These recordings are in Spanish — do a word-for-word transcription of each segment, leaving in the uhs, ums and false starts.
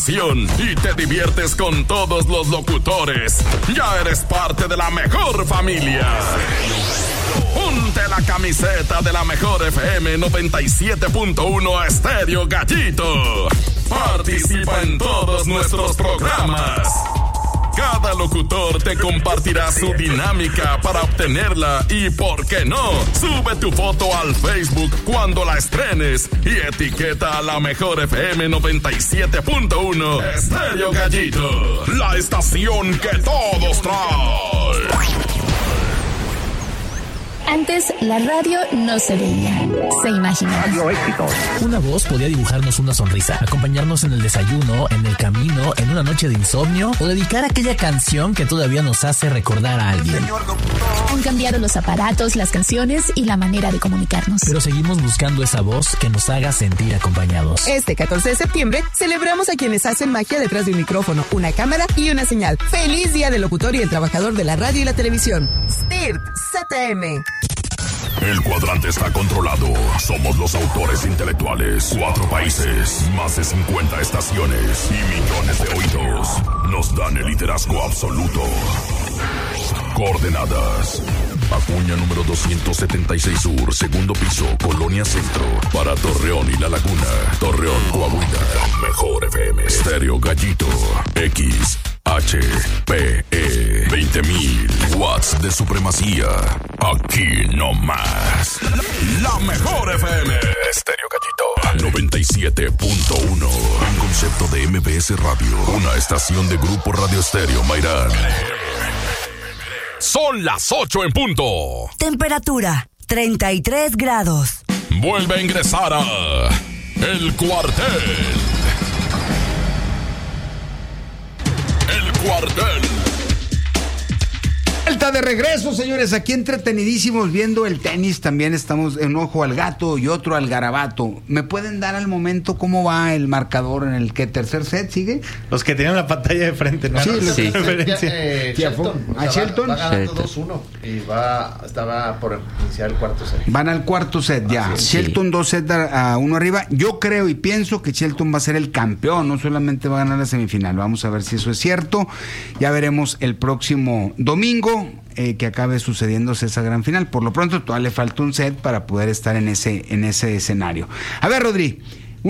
información y te diviertes con todos los locutores. Ya eres parte de la mejor familia. Ponte la camiseta de la mejor F M noventa y siete punto uno Estéreo Gallito. Participa en todos nuestros programas. Cada locutor te compartirá su dinámica para obtenerla y, ¿por qué no? Sube tu foto al Facebook cuando la estrenes y etiqueta a la mejor F M noventa y siete punto uno Estéreo Gallito, la estación que todos traen. Antes, la radio no se veía, se imaginaba. Una voz podía dibujarnos una sonrisa, acompañarnos en el desayuno, en el camino, en una noche de insomnio, o dedicar aquella canción que todavía nos hace recordar a alguien. Han cambiado los aparatos, las canciones y la manera de comunicarnos. Pero seguimos buscando esa voz que nos haga sentir acompañados. Este catorce de septiembre celebramos a quienes hacen magia detrás de un micrófono, una cámara y una señal. ¡Feliz Día del Locutor y el Trabajador de la Radio y la Televisión! S T I R T Z T M. El cuadrante está controlado. Somos los autores intelectuales. Cuatro países, más de cincuenta estaciones y millones de oídos nos dan el liderazgo absoluto. Coordenadas: Acuña número doscientos setenta y seis Sur, segundo piso, Colonia Centro. Para Torreón y La Laguna, Torreón, Coahuila. Mejor F M. Estéreo Gallito. X H P E veinte mil watts de supremacía. Aquí no más. La mejor F M. Estéreo Gallito noventa y siete punto uno. Un concepto de M B S Radio. Una estación de Grupo Radio Estéreo Mairán. Son las ocho en punto. Temperatura treinta y tres grados. Vuelve a ingresar a El Cuartel. El Cuartel. Vuelta de regreso, señores, aquí entretenidísimos viendo el tenis. También estamos en un ojo al gato y otro al garabato. ¿Me pueden dar al momento cómo va el marcador en el que tercer set sigue? Los que tienen la pantalla de frente, ¿no? Sí, no, los sí. que eh, Shelton, ¿A Shelton? Va, va ganando dos uno y va, estaba por iniciar el cuarto set. Van al cuarto set ya. Sí. Shelton dos sets a, a uno arriba. Yo creo y pienso que Shelton va a ser el campeón, no solamente va a ganar la semifinal. Vamos a ver si eso es cierto. Ya veremos el próximo domingo. Eh, que acabe sucediéndose esa gran final. Por lo pronto todavía le falta un set para poder estar en ese, en ese escenario. A ver, Rodri,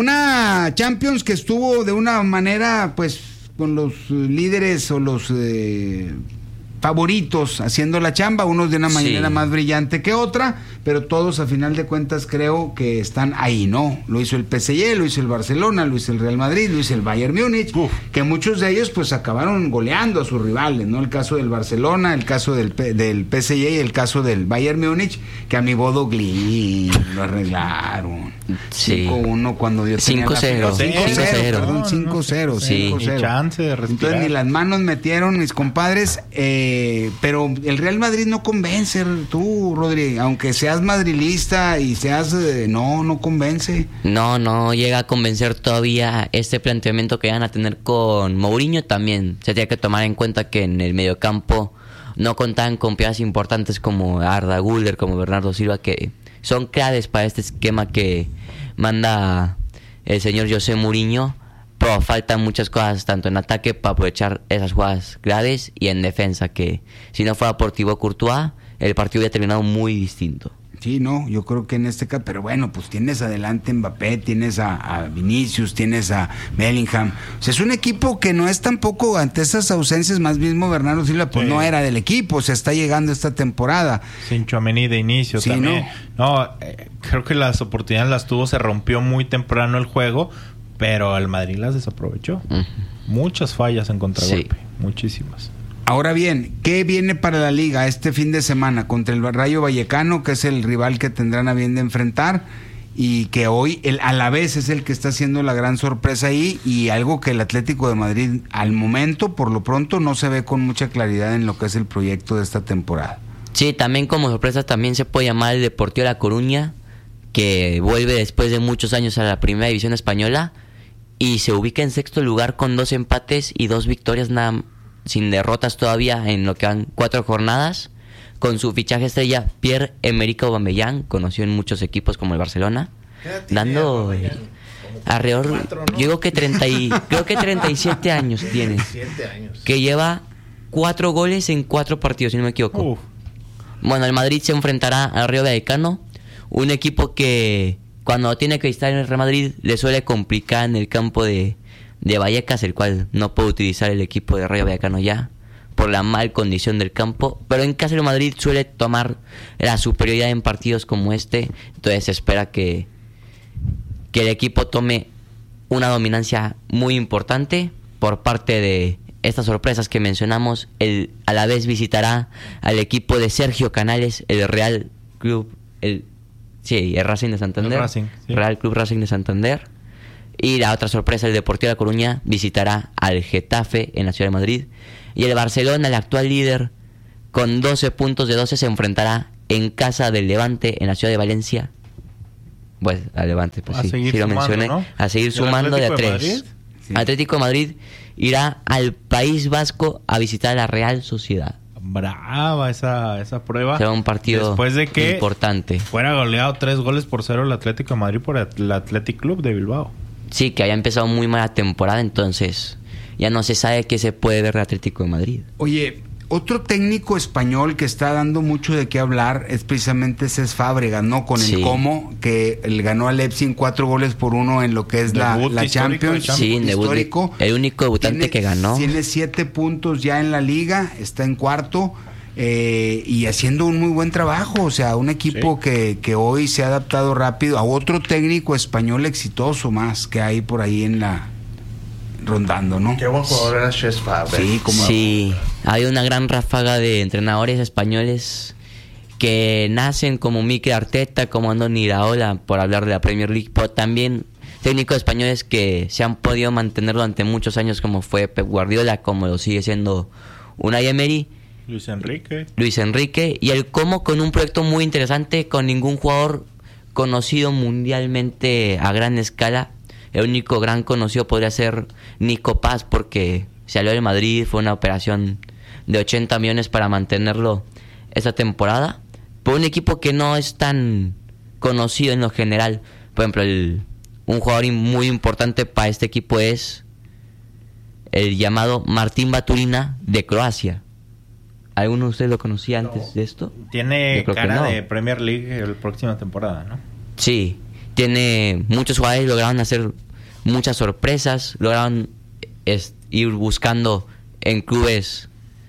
una Champions que estuvo de una manera, pues, con los líderes o los eh, favoritos haciendo la chamba, unos de una manera sí. más brillante que otra, pero todos a final de cuentas creo que están ahí, ¿no? Lo hizo el P S G, lo hizo el Barcelona, lo hizo el Real Madrid, lo hizo el Bayern Múnich, Uf. que muchos de ellos pues acabaron goleando a sus rivales, ¿no? El caso del Barcelona, el caso del, P- del P S G y el caso del Bayern Múnich, que a mi Bodo Glin lo arreglaron. Sí. cinco uno cuando dio cinco cero. cinco cero, perdón, cinco cero. Sí. Ni chance de respirar. Entonces ni las manos metieron mis compadres, eh, pero el Real Madrid no convence, tú, Rodri, aunque seas madrilista y seas, eh, no, no convence. No, no llega a convencer todavía este planteamiento que van a tener con Mourinho. También se tiene que tomar en cuenta que en el mediocampo no contaban con piezas importantes como Arda Güler, como Bernardo Silva, que son claves para este esquema que manda el señor José Mourinho. Pero faltan muchas cosas, tanto en ataque para aprovechar esas jugadas claves y en defensa, que si no fuera por Thibaut Courtois, el partido hubiera terminado muy distinto. Sí, no, yo creo que en este caso, pero bueno, pues tienes adelante Mbappé, tienes a, a Vinicius, tienes a Bellingham. O sea, es un equipo que no es tampoco, ante esas ausencias, más mismo Bernardo Silva, pues sí. no era del equipo, o sea, está llegando esta temporada. Sin Tchouaméni de inicio sí, también. No, no eh, creo que las oportunidades las tuvo, se rompió muy temprano el juego, pero el Madrid las desaprovechó. Uh-huh. Muchas fallas en contragolpe, sí. muchísimas. Ahora bien, ¿qué viene para la Liga este fin de semana contra el Rayo Vallecano, que es el rival que tendrán a bien de enfrentar y que hoy el Alavés es el que está haciendo la gran sorpresa ahí, y algo que el Atlético de Madrid al momento, por lo pronto, no se ve con mucha claridad en lo que es el proyecto de esta temporada? Sí, también como sorpresa también se puede llamar el Deportivo La Coruña, que vuelve después de muchos años a la primera división española y se ubica en sexto lugar con dos empates y dos victorias nada más, sin derrotas todavía en lo que van cuatro jornadas, con su fichaje estrella Pierre-Emerick Aubameyang, conocido en muchos equipos como el Barcelona, dando eh, alrededor, Cuatro, ¿no? yo digo que treinta y, creo que treinta y siete años tiene. Siete años. Que lleva cuatro goles en cuatro partidos, si no me equivoco. Uf. Bueno, el Madrid se enfrentará al Rayo Vallecano, un equipo que cuando tiene que visitar el Real Madrid le suele complicar en el campo de, de Vallecas, el cual no puede utilizar el equipo de Rayo Vallecano ya por la mal condición del campo, pero en casa del Madrid suele tomar la superioridad en partidos como este, entonces se espera que, que el equipo tome una dominancia muy importante por parte de estas sorpresas que mencionamos. El, a la vez visitará al equipo de Sergio Canales, el Real Club, el sí, el Racing de Santander, El Racing, sí. Real Club Racing de Santander. Y la otra sorpresa, el Deportivo de La Coruña visitará al Getafe en la ciudad de Madrid. Y el Barcelona, el actual líder, con doce puntos de doce, se enfrentará en casa del Levante en la ciudad de Valencia. Pues al Levante, pues A sí, seguir sí lo sumando, mencioné. ¿no? A seguir ¿Y el sumando de a Atlético de tres. Madrid? Sí. Atlético de Madrid irá al País Vasco a visitar a la Real Sociedad. Brava esa, esa prueba. Será un partido Después de que importante. fuera goleado tres goles por cero el Atlético de Madrid por el Athletic Club de Bilbao. Sí, que haya empezado muy mala temporada, entonces ya no se sabe qué se puede ver de Atlético de Madrid. Oye, otro técnico español que está dando mucho de qué hablar es precisamente Cesc Fábregas, ¿no? Con Sí. el Como, que le ganó al Leipzig cuatro goles por uno en lo que es la, Debut la histórico de Champions. Champions. Sí, debut de- histórico. el único debutante Tiene- que ganó. Tiene siete puntos ya en la liga, está en cuarto. Eh, y haciendo un muy buen trabajo, o sea, un equipo Sí. que, que hoy se ha adaptado rápido a otro técnico español exitoso más que hay por ahí en la rondando, ¿no? Qué buen jugador era Cesc Fábregas. Sí, como Sí, hay una gran ráfaga de entrenadores españoles que nacen como Mikel Arteta, como Andoni Iraola, por hablar de la Premier League, pero también técnicos españoles que se han podido mantener durante muchos años, como fue Pep Guardiola, como lo sigue siendo Unai Emery, Luis Enrique. Luis Enrique, y el Como con un proyecto muy interesante, con ningún jugador conocido mundialmente a gran escala. El único gran conocido podría ser Nico Paz, porque salió del Madrid, fue una operación de ochenta millones para mantenerlo esta temporada. Pero un equipo que no es tan conocido en lo general. Por ejemplo, el, un jugador muy importante para este equipo es el llamado Martín Baturina de Croacia. ¿Alguno de ustedes lo conocía antes No. de esto? Tiene Yo creo que cara no. de Premier League la próxima temporada, ¿no? Sí, tiene muchos jugadores, lograron hacer muchas sorpresas, lograron es, ir buscando en clubes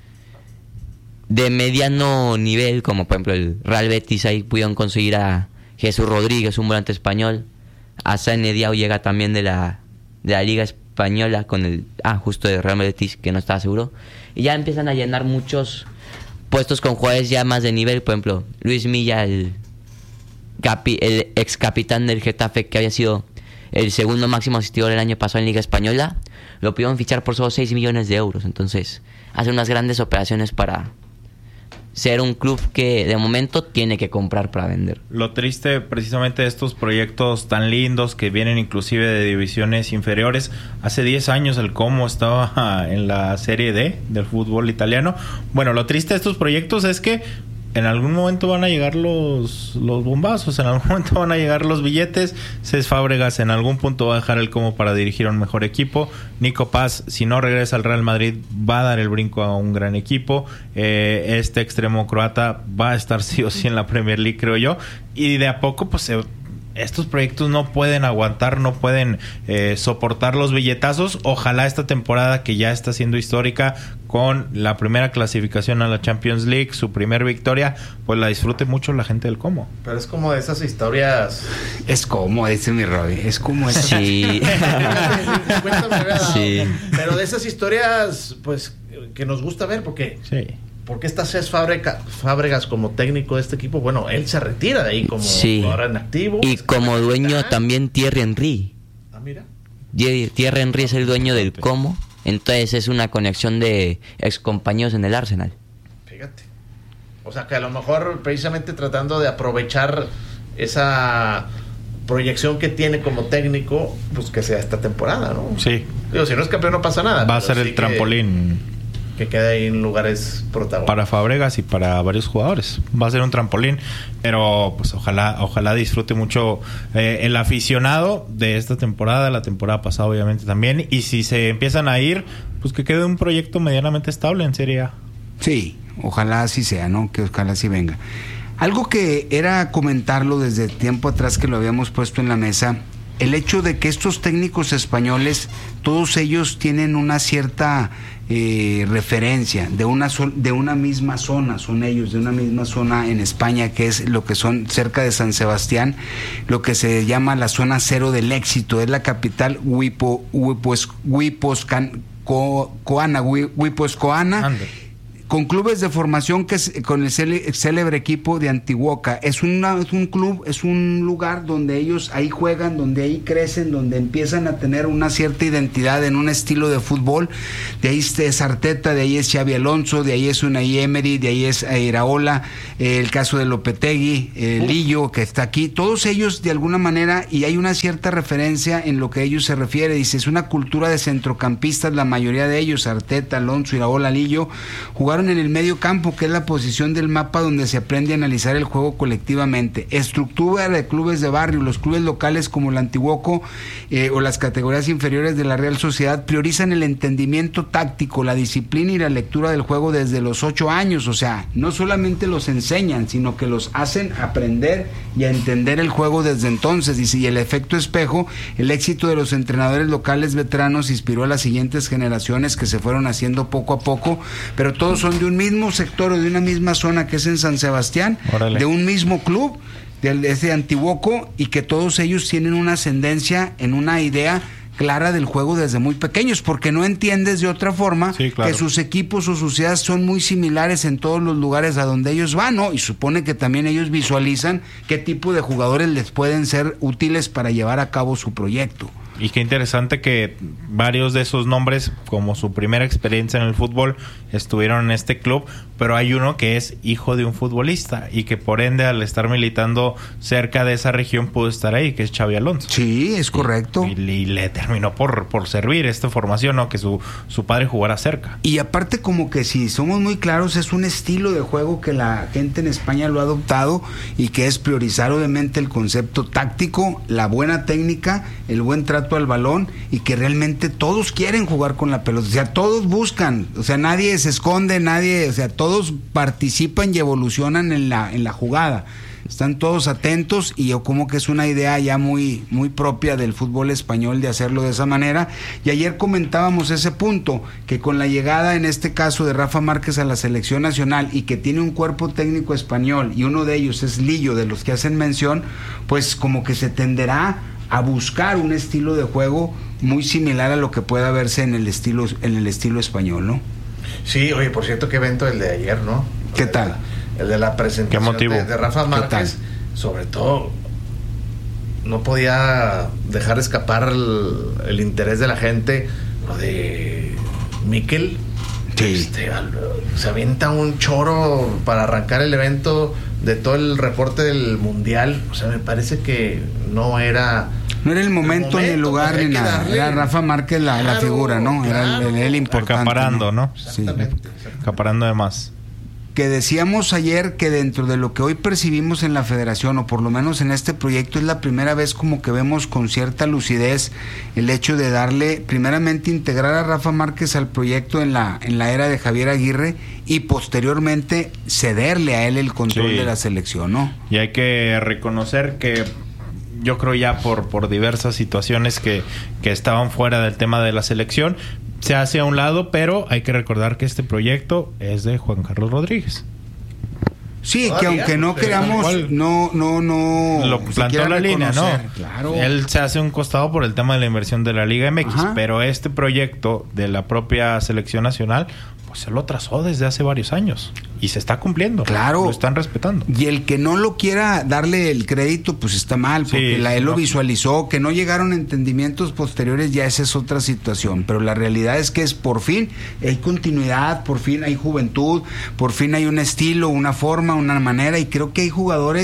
de mediano nivel, como por ejemplo el Real Betis. Ahí pudieron conseguir a Jesús Rodríguez, un volante español. A Sané Diao llega también de la, de la Liga Española con el... Ah, justo de Real Betis, que no estaba seguro. Y ya empiezan a llenar muchos puestos con jugadores ya más de nivel. Por ejemplo, Luis Milla, el, capi, el ex capitán del Getafe, que había sido el segundo máximo asistidor el año pasado en Liga Española, lo pudieron fichar por solo seis millones de euros. Entonces, hace unas grandes operaciones para ser un club que de momento tiene que comprar para vender. Lo triste precisamente de estos proyectos tan lindos que vienen inclusive de divisiones inferiores. Hace diez años el Como estaba en la Serie D del fútbol italiano. Bueno, lo triste de estos proyectos es que en algún momento van a llegar los, los bombazos, en algún momento van a llegar los billetes. Cesc Fábregas en algún punto va a dejar el Como para dirigir a un mejor equipo. Nico Paz, si no regresa al Real Madrid, va a dar el brinco a un gran equipo. Eh, este extremo croata va a estar sí o sí en la Premier League, creo yo. Y de a poco, pues se... estos proyectos no pueden aguantar, no pueden eh, soportar los billetazos. Ojalá esta temporada, que ya está siendo histórica, con la primera clasificación a la Champions League, su primer victoria, pues la disfrute mucho la gente del Como. Pero es como de esas historias. Es como, dice mi Roy, es como esas. Sí. Cuéntame, ¿verdad? Sí. Pero de esas historias, pues, que nos gusta ver, porque... Sí. ¿Por qué está Cesc Fábregas como técnico de este equipo? Bueno, él se retira de ahí como Sí. jugador en activo. Y como dueño Ah, también Thierry Henry. Ah, mira. Thierry Henry es el dueño del Como, entonces es una conexión de excompañeros en el Arsenal. Fíjate. O sea, que a lo mejor precisamente tratando de aprovechar esa proyección que tiene como técnico, pues que sea esta temporada, ¿no? Sí. Digo, si no es campeón no pasa nada. Va a pero ser sí el que- trampolín. que quede ahí en lugares protagónicos. Para Fábregas y para varios jugadores. Va a ser un trampolín, pero pues ojalá ojalá disfrute mucho eh, el aficionado de esta temporada, la temporada pasada obviamente también, y si se empiezan a ir, pues que quede un proyecto medianamente estable en Serie A. Sí, ojalá así sea, ¿no? Que ojalá así venga. Algo que era comentarlo desde tiempo atrás que lo habíamos puesto en la mesa, el hecho de que estos técnicos españoles, todos ellos tienen una cierta eh, referencia de una sol, de una misma zona, son ellos de una misma zona en España, que es lo que son cerca de San Sebastián, lo que se llama la zona cero del éxito, es la capital Huipo, Huipos, Huiposcan, Co, Coana, Huiposcoana, con clubes de formación que es con el célebre equipo de Antiguoca. Es, una, es un club, es un lugar donde ellos ahí juegan, donde ahí crecen, donde empiezan a tener una cierta identidad en un estilo de fútbol. De ahí es Arteta, de ahí es Xabi Alonso, de ahí es Unai Emery, de ahí es Iraola, eh, el caso de Lopetegui, eh, Lillo, que está aquí. Todos ellos de alguna manera, y hay una cierta referencia en lo que a ellos se refiere. Dice, es una cultura de centrocampistas, la mayoría de ellos, Arteta, Alonso, Iraola, Lillo, jugaron en el medio campo, que es la posición del mapa donde se aprende a analizar el juego colectivamente. Estructura de clubes de barrio, los clubes locales como el Antiguoco eh, o las categorías inferiores de la Real Sociedad priorizan el entendimiento táctico, la disciplina y la lectura del juego desde los ocho años. O sea, no solamente los enseñan, sino que los hacen aprender y a entender el juego desde entonces. Dice, y el efecto espejo, el éxito de los entrenadores locales veteranos inspiró a las siguientes generaciones que se fueron haciendo poco a poco, pero todos son de un mismo sector o de una misma zona, que es en San Sebastián. Órale. De un mismo club, de ese Antiguoco, y que todos ellos tienen una ascendencia en una idea clara del juego desde muy pequeños, porque no entiendes de otra forma sí, claro. que sus equipos o sus ciudades son muy similares en todos los lugares a donde ellos van, ¿no? Y supone que también ellos visualizan qué tipo de jugadores les pueden ser útiles para llevar a cabo su proyecto. Y qué interesante que varios de esos nombres, como su primera experiencia en el fútbol, estuvieron en este club, pero hay uno que es hijo de un futbolista y que por ende al estar militando cerca de esa región pudo estar ahí, que es Xabi Alonso. Sí, es correcto. Y, y le terminó por, por servir esta formación, ¿no? Que su, su padre jugara cerca. Y aparte, como que si somos muy claros, es un estilo de juego que la gente en España lo ha adoptado y que es priorizar obviamente el concepto táctico, la buena técnica, el buen trato al balón, y que realmente todos quieren jugar con la pelota, o sea, todos buscan, o sea, nadie se esconde, nadie, o sea, todos participan y evolucionan en la en la jugada. Están todos atentos, y yo como que es una idea ya muy muy propia del fútbol español de hacerlo de esa manera. Y ayer comentábamos ese punto, que con la llegada en este caso de Rafa Márquez a la selección nacional, y que tiene un cuerpo técnico español, y uno de ellos es Lillo, de los que hacen mención, pues como que se tenderá a buscar un estilo de juego muy similar a lo que pueda verse en el estilo en el estilo español, ¿no? Sí, oye, por cierto, qué evento el de ayer, ¿no? ¿Qué tal? El de la presentación ¿Qué de, de Rafa Márquez. Sobre todo, no podía dejar escapar el, el interés de la gente, lo de Mikel. Sí. Este, se avienta un choro para arrancar el evento de todo el reporte del mundial. O sea, me parece que no era no era el momento, el momento ni el lugar ni nada. Darle... Era Rafa Márquez la, claro, la figura, ¿no? Claro, era el, el, el importante. Acaparando, ¿no? Exactamente, sí. Acaparando de más. Que decíamos ayer que dentro de lo que hoy percibimos en la federación, o por lo menos en este proyecto, es la primera vez como que vemos con cierta lucidez el hecho de darle, primeramente integrar a Rafa Márquez al proyecto en la en la era de Javier Aguirre, y posteriormente cederle a él el control sí. de la selección, ¿no? Y hay que reconocer que yo creo ya por, por diversas situaciones que, que estaban fuera del tema de la selección, se hace a un lado, pero hay que recordar que este proyecto es de Juan Carlos Rodríguez. Sí, que aunque no queramos, no, no, no... Lo plantó la línea, ¿no? Claro. Él se hace un costado por el tema de la inversión de la Liga M X, ajá, pero este proyecto de la propia selección nacional, pues se lo trazó desde hace varios años y se está cumpliendo. Claro. Lo están respetando. Y el que no lo quiera darle el crédito, pues está mal, porque sí, la, él no. lo visualizó, que no llegaron entendimientos posteriores, ya esa es otra situación, pero la realidad es que es por fin hay continuidad, por fin hay juventud, por fin hay un estilo, una forma, una manera, y creo que hay jugadores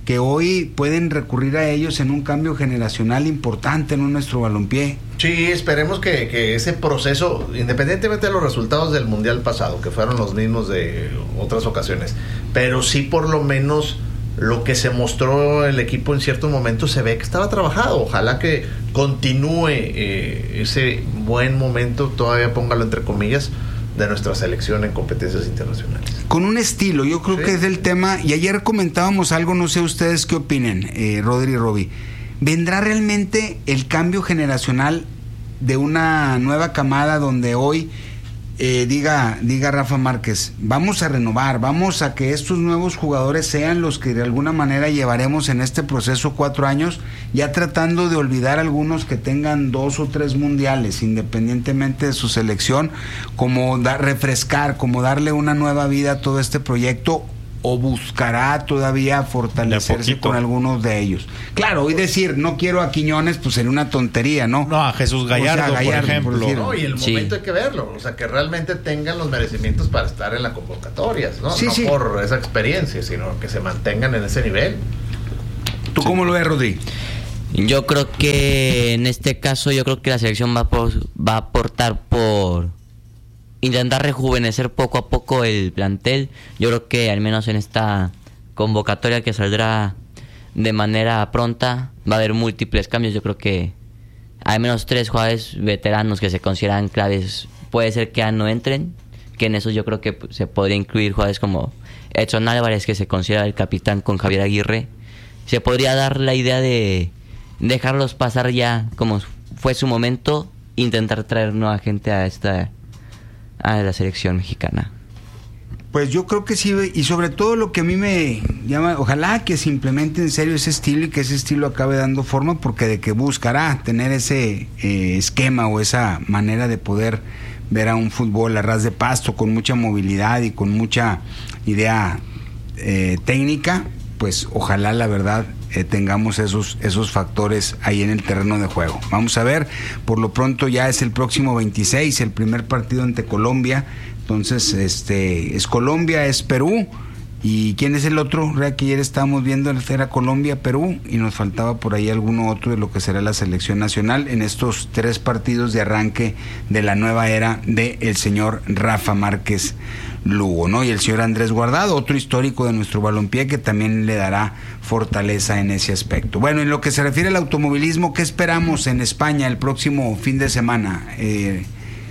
que hoy pueden recurrir a ellos en un cambio generacional importante en nuestro balompié. Sí, esperemos que, que ese proceso, independientemente de los resultados del Mundial pasado, que fueron los mismos de otras ocasiones, pero sí por lo menos lo que se mostró el equipo en ciertos momentos se ve que estaba trabajado. Ojalá que continúe eh, ese buen momento, todavía póngalo entre comillas, de nuestra selección en competencias internacionales. Con un estilo, yo creo sí. que es del tema, y ayer comentábamos algo, no sé ustedes qué opinen, eh, Rodri y Roby. ¿Vendrá realmente el cambio generacional de una nueva camada donde hoy eh, diga, diga Rafa Márquez, vamos a renovar, vamos a que estos nuevos jugadores sean los que de alguna manera llevaremos en este proceso cuatro años, ya tratando de olvidar algunos que tengan dos o tres mundiales, independientemente de su selección, como da, refrescar, como darle una nueva vida a todo este proyecto? ¿O buscará todavía fortalecerse con algunos de ellos? Claro, hoy decir, no quiero a Quiñones, pues sería una tontería, ¿no? No, a Jesús Gallardo, o sea, Gallardo por ejemplo. Por no, y el sí. momento hay que verlo, o sea, que realmente tengan los merecimientos para estar en las convocatorias, ¿no? Sí, no sí. por esa experiencia, sino que se mantengan en ese nivel. ¿Tú sí. cómo lo ves, Rodri? Yo creo que en este caso, yo creo que la selección va, por, va a aportar por intentar rejuvenecer poco a poco el plantel. Yo creo que al menos en esta convocatoria que saldrá de manera pronta va a haber múltiples cambios. Yo creo que al menos tres jugadores veteranos que se consideran claves puede ser que ya no entren, que en eso yo creo que se podría incluir jugadores como Edson Álvarez, que se considera el capitán con Javier Aguirre. Se podría dar la idea de dejarlos pasar ya como fue su momento, intentar traer nueva gente a esta a la selección mexicana. Pues yo creo que sí, y sobre todo lo que a mí me llama, ojalá que se implemente en serio ese estilo y que ese estilo acabe dando forma, porque de que buscará tener ese eh, esquema o esa manera de poder ver a un fútbol a ras de pasto, con mucha movilidad y con mucha idea eh, técnica, pues ojalá la verdad eh, tengamos esos, esos factores ahí en el terreno de juego. Vamos a ver, por lo pronto ya es el próximo veintiséis, el primer partido ante Colombia. Entonces, este es Colombia, es Perú. ¿Y quién es el otro? Que ayer estábamos viendo, era Colombia, Perú, y nos faltaba por ahí alguno otro de lo que será la selección nacional en estos tres partidos de arranque de la nueva era de el señor Rafa Márquez Lugo, ¿no? Y el señor Andrés Guardado, otro histórico de nuestro balompié, que también le dará fortaleza en ese aspecto. Bueno, en lo que se refiere al automovilismo, ¿qué esperamos en España el próximo fin de semana? Eh,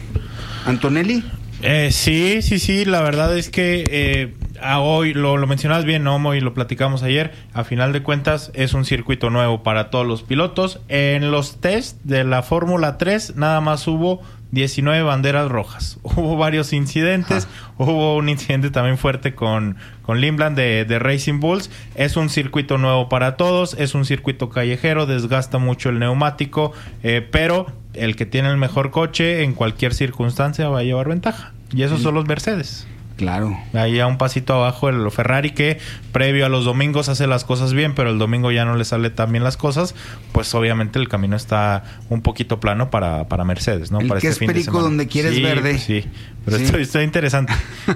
¿Antonelli? Eh, sí, sí, sí, la verdad es que eh, a hoy, lo, lo mencionabas bien, ¿no? Y lo platicamos ayer, a final de cuentas es un circuito nuevo para todos los pilotos. En los test de la Fórmula tres nada más hubo diecinueve banderas rojas. Hubo varios incidentes, ah. hubo un incidente también fuerte con, con Lindblad de, de Racing Bulls. Es un circuito nuevo para todos, es un circuito callejero, desgasta mucho el neumático, eh, pero el que tiene el mejor coche en cualquier circunstancia va a llevar ventaja. Y esos sí. son los Mercedes. Claro. Ahí a un pasito abajo el Ferrari, que previo a los domingos hace las cosas bien, pero el domingo ya no le sale tan bien las cosas. Pues obviamente el camino está un poquito plano para, para Mercedes, ¿no? El para que este es fin perico de semana. donde quieres sí, verde. Pues sí, pero sí. esto está interesante.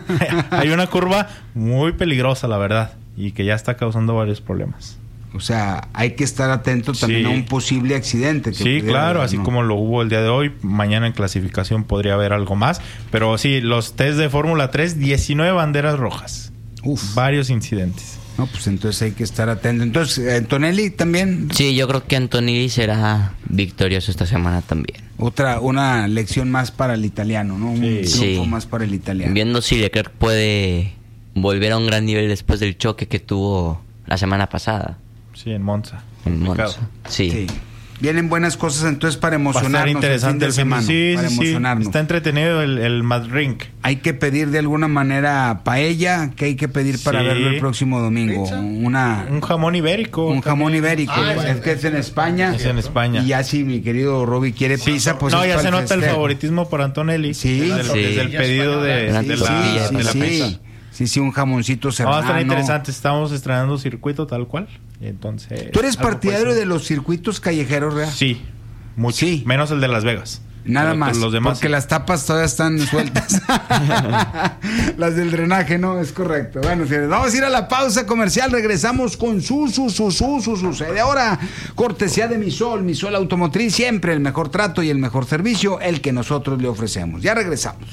Hay una curva muy peligrosa, la verdad, y que ya está causando varios problemas. O sea, hay que estar atento también sí. a un posible accidente. Que sí, claro, haber, así ¿no? como lo hubo el día de hoy. Mañana en clasificación podría haber algo más. Pero sí, los test de Fórmula tres, diecinueve banderas rojas. Uf. Varios incidentes. No, pues entonces hay que estar atento. Entonces, ¿Antonelli también? Sí, yo creo que Antonelli será victorioso esta semana también. Otra, una lección más para el italiano, ¿no? Un sí. triunfo sí. más para el italiano. Viendo si Leclerc puede volver a un gran nivel después del choque que tuvo la semana pasada. Sí, en Monza. En Monza, sí. sí. Vienen buenas cosas entonces para emocionarnos. Va a estar interesante el fin de semana. Sí, para sí, emocionarnos. Sí. Está entretenido el, el Mad Ring. Hay que pedir de alguna manera paella. ¿Qué hay que pedir para sí. verlo el próximo domingo? Una, un jamón ibérico. Un jamón también. ibérico. Ah, es, es que es en España. Es en España. Y ya si mi querido Roby quiere sí, pizza, pues no, es ya se nota festejo. el favoritismo por Antonelli. Sí. Desde, sí. desde el pedido de, de, sí, de la, sí, de la sí, pizza. Sí. Sí, sí, un jamoncito serrano. Va a estar interesante. Estamos estrenando circuito tal cual. Entonces, ¿tú eres partidario de los circuitos callejeros, Rea? Sí, mucho. Sí. Menos el de Las Vegas. Nada Pero más, los demás porque sí. las tapas todavía están sueltas. Las del drenaje, no, es correcto. Bueno, señores, vamos a ir a la pausa comercial. Regresamos con su, su, su, su, su, sucede ahora. Cortesía de Misol, Misol Automotriz, siempre el mejor trato y el mejor servicio, el que nosotros le ofrecemos. Ya regresamos.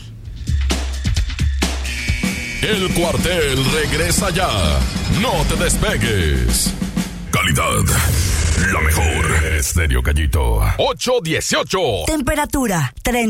El cuartel regresa ya. No te despegues. Calidad, la mejor. Estéreo Gallito. ocho dieciocho. Temperatura treinta.